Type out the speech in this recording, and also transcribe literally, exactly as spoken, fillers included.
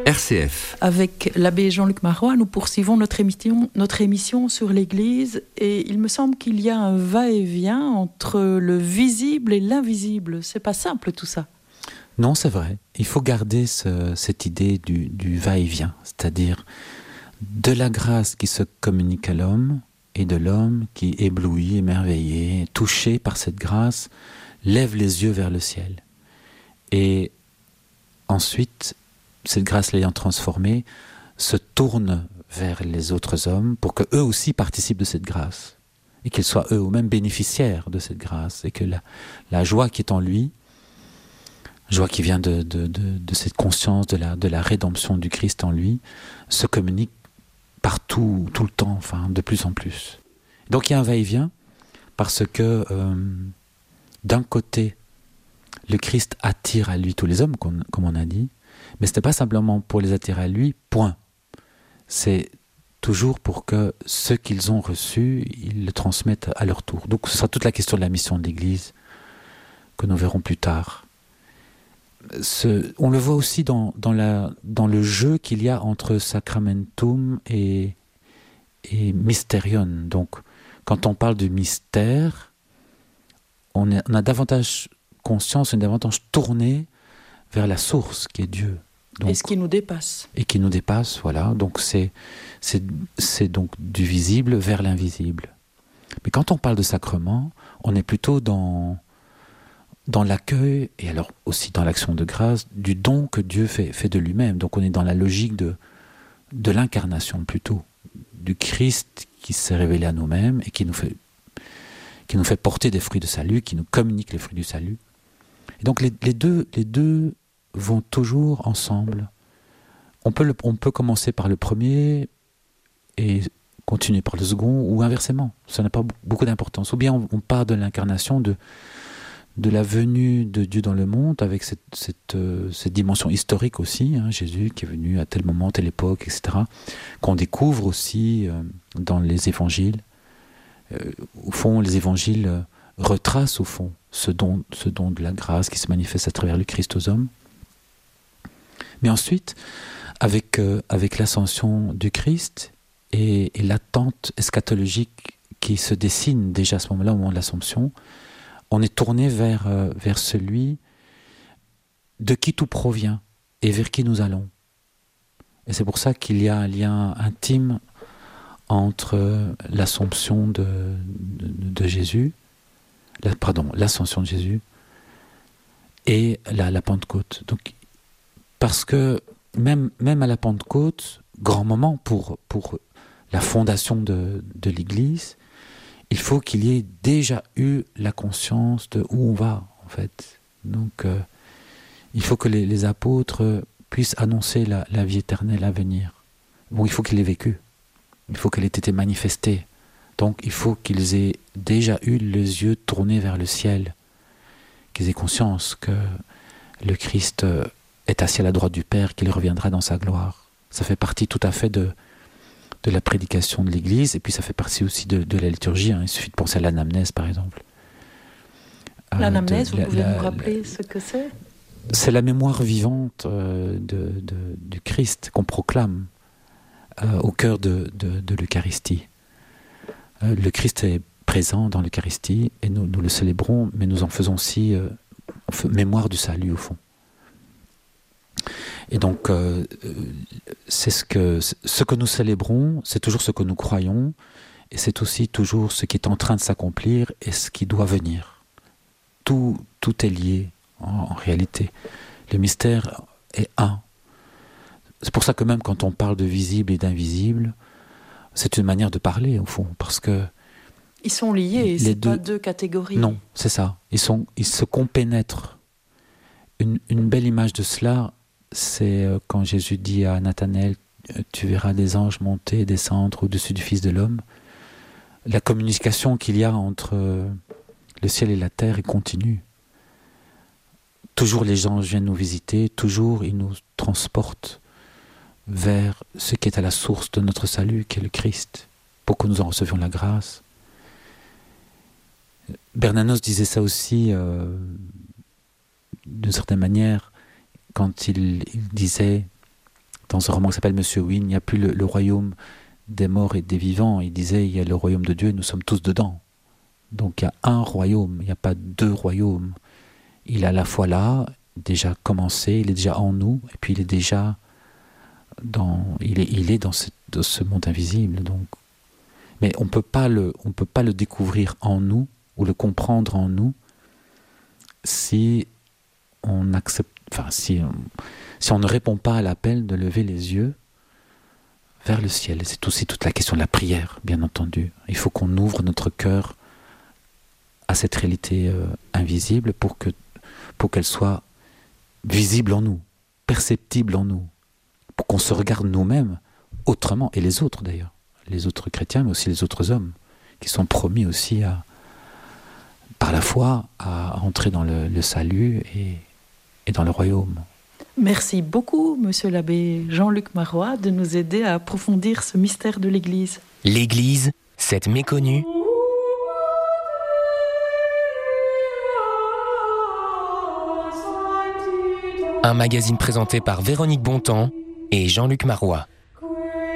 R C F. Avec l'abbé Jean-Luc Marois, nous poursuivons notre émission, notre émission sur l'Église et il me semble qu'il y a un va-et-vient entre le visible et l'invisible. C'est pas simple tout ça. Non, c'est vrai. Il faut garder ce, cette idée du, du va-et-vient, c'est-à-dire de la grâce qui se communique à l'homme et de l'homme qui, ébloui, émerveillé, touché par cette grâce, lève les yeux vers le ciel. Et ensuite, cette grâce l'ayant transformé, se tourne vers les autres hommes pour qu'eux aussi participent de cette grâce et qu'ils soient eux-mêmes bénéficiaires de cette grâce et que la, la joie qui est en lui, joie qui vient de, de, de, de cette conscience de la, de la rédemption du Christ en lui, se communique partout, tout le temps, enfin, de plus en plus. Donc il y a un va-et-vient parce que euh, d'un côté, le Christ attire à lui tous les hommes, comme, comme on a dit, mais ce n'est pas simplement pour les attirer à lui, point. C'est toujours pour que ceux qu'ils ont reçus, ils le transmettent à leur tour. Donc ce sera toute la question de la mission de l'Église, que nous verrons plus tard. Ce, on le voit aussi dans, dans, la, dans le jeu qu'il y a entre sacramentum et, et mysterion. Donc quand on parle de mystère, on, est, on a davantage conscience, on est davantage tourné vers la source qui est Dieu. Donc, et ce qui nous dépasse. Et qui nous dépasse, voilà. Donc c'est, c'est, c'est donc du visible vers l'invisible. Mais quand on parle de sacrement, on est plutôt dans, dans l'accueil, et alors aussi dans l'action de grâce, du don que Dieu fait, fait de lui-même. Donc on est dans la logique de, de l'incarnation plutôt, du Christ qui s'est révélé à nous-mêmes et qui nous fait, qui nous fait porter des fruits de salut, qui nous communique les fruits du salut. Et donc les, les, deux, les deux vont toujours ensemble. On peut, le, on peut commencer par le premier et continuer par le second, ou inversement. Ça n'a pas beaucoup d'importance. Ou bien on, on part de l'incarnation, de, de la venue de Dieu dans le monde, avec cette, cette, euh, cette dimension historique aussi, hein, Jésus qui est venu à tel moment, telle époque, et cetera, qu'on découvre aussi euh, dans les évangiles. Euh, au fond, les évangiles euh, retracent au fond ce don, ce don de la grâce qui se manifeste à travers le Christ aux hommes. Mais ensuite, avec, euh, avec l'ascension du Christ et, et l'attente eschatologique qui se dessine déjà à ce moment-là, au moment de l'Assomption, on est tourné vers, euh, vers celui de qui tout provient et vers qui nous allons. Et c'est pour ça qu'il y a un lien intime entre l'Assomption de, de, de Jésus, la, pardon, l'Ascension de Jésus et la, la Pentecôte. Donc, parce que même, même à la Pentecôte, grand moment pour, pour la fondation de, de l'Église, il faut qu'il y ait déjà eu la conscience de où on va, en fait. Donc, euh, il faut que les, les apôtres puissent annoncer la, la vie éternelle à venir. Bon, il faut qu'ils l'aient vécu. Il faut qu'elle ait été manifestée. Donc, il faut qu'ils aient déjà eu les yeux tournés vers le ciel, qu'ils aient conscience que le Christ est assis à la droite du Père, qu'il reviendra dans sa gloire. Ça fait partie tout à fait de, de la prédication de l'Église, et puis ça fait partie aussi de, de la liturgie. Hein. Il suffit de penser à l'anamnèse, par exemple. L'anamnèse, euh, vous pouvez la, nous rappeler la, ce que c'est ? C'est la mémoire vivante euh, de, de, du Christ qu'on proclame euh, au cœur de, de, de l'Eucharistie. Euh, le Christ est présent dans l'Eucharistie, et nous, nous le célébrons, mais nous en faisons aussi euh, mémoire du salut, au fond. Et donc, euh, c'est ce que, ce que nous célébrons, c'est toujours ce que nous croyons, et c'est aussi toujours ce qui est en train de s'accomplir et ce qui doit venir. Tout, tout est lié, en, en réalité. Le mystère est un. C'est pour ça que même quand on parle de visible et d'invisible, c'est une manière de parler, au fond, parce que... Ils sont liés, et c'est deux... pas deux catégories. Non, c'est ça. Ils, sont, ils se compénètrent. Une, une belle image de cela, c'est quand Jésus dit à Nathanaël, tu verras des anges monter et descendre au-dessus du Fils de l'homme. La communication qu'il y a entre le ciel et la terre est continue. Toujours les anges viennent nous visiter, toujours ils nous transportent vers ce qui est à la source de notre salut, qui est le Christ, pour que nous en recevions la grâce. Bernanos disait ça aussi, euh, d'une certaine manière, quand il, il disait dans un roman qui s'appelle Monsieur Wynne, il n'y a plus le, le royaume des morts et des vivants. Il disait, il y a le royaume de Dieu et nous sommes tous dedans. Donc il y a un royaume, il n'y a pas deux royaumes. Il est à la fois là, déjà commencé, il est déjà en nous, et puis il est déjà dans, il est, il est dans, ce, dans ce monde invisible. Donc. Mais on peut pas le, on peut pas le découvrir en nous, ou le comprendre en nous, si on accepte, enfin, si on, si on ne répond pas à l'appel de lever les yeux vers le ciel. C'est aussi toute la question de la prière, bien entendu. Il faut qu'on ouvre notre cœur à cette réalité euh, invisible pour que, pour qu'elle soit visible en nous, perceptible en nous, pour qu'on se regarde nous-mêmes autrement, et les autres d'ailleurs, les autres chrétiens, mais aussi les autres hommes, qui sont promis aussi à, par la foi, à entrer dans le, le salut et, et dans le royaume. Merci beaucoup, monsieur l'abbé Jean-Luc Marois, de nous aider à approfondir ce mystère de l'Église. L'Église, cette méconnue, un magazine présenté par Véronique Bontemps et Jean-Luc Marois.